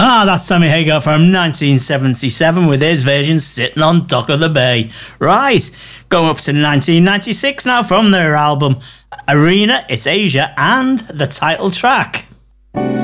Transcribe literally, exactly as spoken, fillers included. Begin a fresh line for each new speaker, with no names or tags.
Ah, that's Sammy Hagar from nineteen seventy-seven with his version Sitting on Dock of the Bay. Right, going up to nineteen ninety-six now from their album Arena, It's Asia, and the title track.